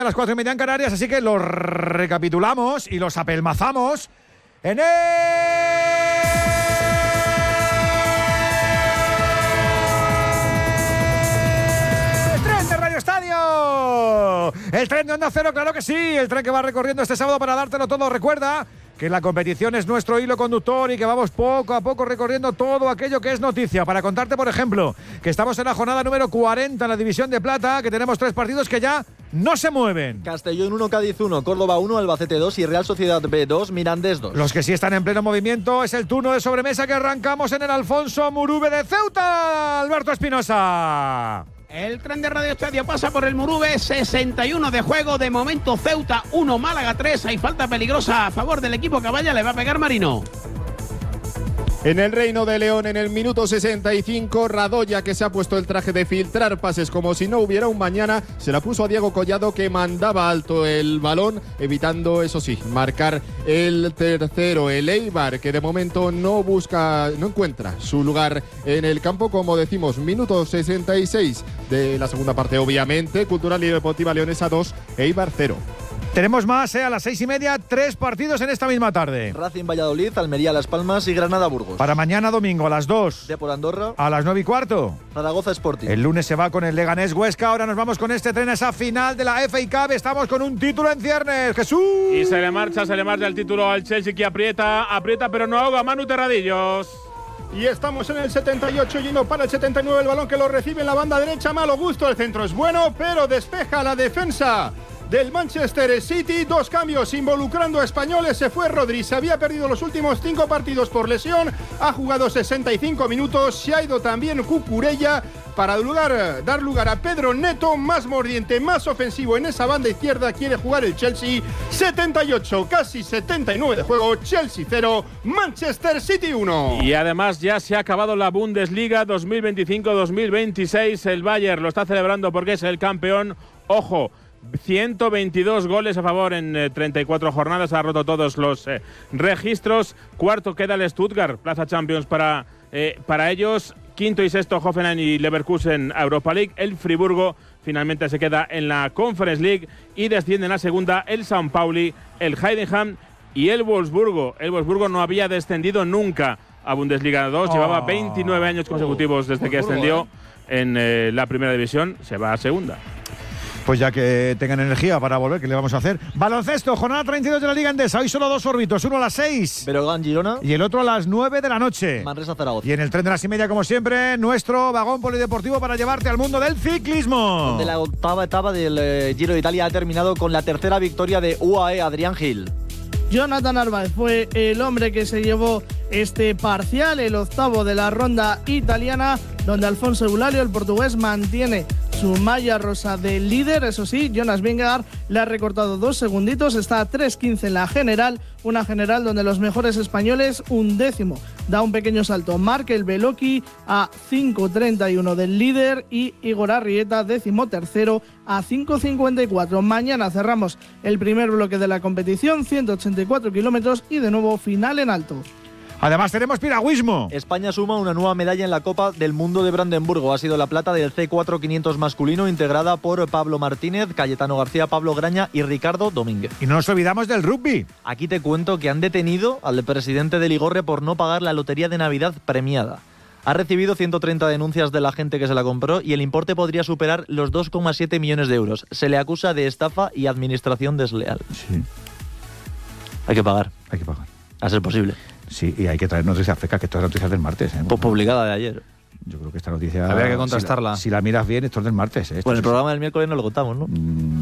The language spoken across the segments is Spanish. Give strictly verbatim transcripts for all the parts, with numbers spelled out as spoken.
A las cuatro y media en Canarias, así que los recapitulamos y los apelmazamos en el tren de Radio Estadio. El tren de Onda Cero, claro que sí, el tren que va recorriendo este sábado para dártelo todo. Recuerda que la competición es nuestro hilo conductor y que vamos poco a poco recorriendo todo aquello que es noticia. Para contarte, por ejemplo, que estamos en la jornada número cuarenta en la División de Plata, que tenemos tres partidos que ya no se mueven. Castellón uno, Cádiz uno, Córdoba uno, Albacete dos y Real Sociedad B dos, Mirandés dos. Los que sí están en pleno movimiento es el turno de sobremesa que arrancamos en el Alfonso Murube de Ceuta. Alberto Espinosa. El tren de Radio Estadio pasa por el Murube, sesenta y uno de juego, de momento Ceuta uno, Málaga tres, hay falta peligrosa a favor del equipo Caballa, le va a pegar Marino. En el Reino de León, en el minuto sesenta y cinco, Radoya, que se ha puesto el traje de filtrar pases como si no hubiera un mañana, se la puso a Diego Collado, que mandaba alto el balón, evitando, eso sí, marcar el tercero. El Eibar, que de momento no busca, no encuentra su lugar en el campo, como decimos, minuto sesenta y seis de la segunda parte, obviamente. Cultural y Deportiva Leonesa dos, Eibar cero. Tenemos más, ¿eh? A las seis y media, tres partidos en esta misma tarde. Racing Valladolid, Almería Las Palmas y Granada Burgos. Para mañana domingo a las dos. Depor Andorra. A las nueve y cuarto. Zaragoza Sporting. El lunes se va con el Leganés Huesca. Ahora nos vamos con este tren a esa final de la F A Cup. Estamos con un título en ciernes. Jesús. Y se le marcha, se le marcha el título al Chelsea, que aprieta, aprieta pero no ahoga. Manu Terradillos. Y estamos en el setenta y ocho, yendo para el setenta y nueve, el balón que lo recibe en la banda derecha. Malo gusto, el centro es bueno, pero despeja la defensa del Manchester City. Dos cambios involucrando a españoles. Se fue Rodri, se había perdido los últimos cinco partidos por lesión, ha jugado sesenta y cinco minutos. Se ha ido también Cucurella para lugar, dar lugar a Pedro Neto, más mordiente, más ofensivo en esa banda izquierda. Quiere jugar el Chelsea. setenta y ocho, casi setenta y nueve de juego. Chelsea cero, Manchester City uno. Y además ya se ha acabado la Bundesliga dos mil veinticinco dos mil veintiséis. El Bayern lo está celebrando porque es el campeón. Ojo, ciento veintidós goles a favor en eh, treinta y cuatro jornadas, ha roto todos los eh, registros. Cuarto queda el Stuttgart, plaza Champions para, eh, para ellos. Quinto y sexto Hoffenheim y Leverkusen, Europa League. El Friburgo finalmente se queda en la Conference League y descienden a segunda el San Pauli, el Heidenheim y el Wolfsburgo. El Wolfsburgo no había descendido nunca a Bundesliga dos, oh. llevaba veintinueve años consecutivos desde que ascendió en eh, la primera división, se va a segunda. Pues ya que tengan energía para volver, ¿qué le vamos a hacer? Baloncesto, jornada treinta y dos de la Liga Endesa. Hoy solo dos órbitos, uno a las seis. Breogán Girona. Y el otro a las nueve de la noche. Manresa Zaragoza. Y en el tren de las y media, como siempre, nuestro vagón polideportivo para llevarte al mundo del ciclismo. De la octava etapa del eh, Giro de Italia ha terminado con la tercera victoria de U A E, Adrián Gil. Jonathan Narváez fue el hombre que se llevó este parcial, el octavo de la ronda italiana, donde Alfonso Eulario, el portugués, mantiene su malla rosa de líder. Eso sí, Jonas Vingegaard le ha recortado dos segunditos, está a tres quince en la general, una general donde los mejores españoles, un décimo, da un pequeño salto. Markel Beloki a cinco treinta y uno del líder y Igor Arrieta, décimo tercero, a cinco cincuenta y cuatro. Mañana cerramos el primer bloque de la competición, ciento ochenta y cuatro kilómetros y de nuevo final en alto. Además tenemos piragüismo. España suma una nueva medalla en la Copa del Mundo de Brandenburgo. Ha sido la plata del C cuatro quinientos masculino, integrada por Pablo Martínez, Cayetano García, Pablo Graña y Ricardo Domínguez. Y no nos olvidamos del rugby. Aquí te cuento que han detenido al presidente de Ligorre por no pagar la lotería de Navidad premiada. Ha recibido ciento treinta denuncias de la gente que se la compró y el importe podría superar los dos coma siete millones de euros. Se le acusa de estafa y administración desleal. Sí. Hay que pagar. Hay que pagar. A ser posible. Sí, y hay que traer noticias frescas, que esto es la noticia del martes. ¿eh? Pues publicada de ayer. Yo creo que esta noticia... Habría que contrastarla. Si la, si la miras bien, esto es del martes. ¿eh? Esto Pues el es... programa del miércoles no lo contamos, ¿no?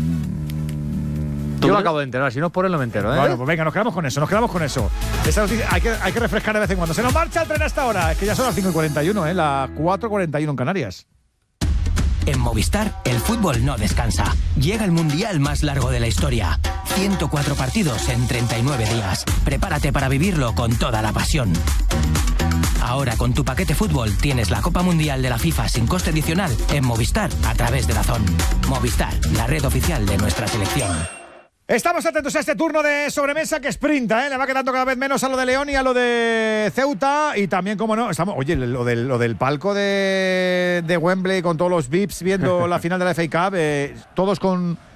Mm... Yo me acabo de enterar, si no es por él no me entero, ¿eh? Bueno, pues venga, nos quedamos con eso, nos quedamos con eso. Esa noticia hay que, hay que refrescar de vez en cuando. Se nos marcha el tren hasta ahora. Es que ya son las cinco y cuarenta y uno, ¿eh? Las cuatro y cuarenta y uno en Canarias. En Movistar, el fútbol no descansa. Llega el mundial más largo de la historia. ciento cuatro partidos en treinta y nueve días. Prepárate para vivirlo con toda la pasión. Ahora con tu paquete fútbol tienes la Copa Mundial de la FIFA sin coste adicional en Movistar a través de DAZN. Movistar, la red oficial de nuestra selección. Estamos atentos a este turno de sobremesa que sprinta, ¿eh? Le va quedando cada vez menos a lo de León y a lo de Ceuta. Y también, como no, estamos, oye, lo del, lo del palco de, de Wembley con todos los V I Ps viendo la final de la F A Cup, eh, todos con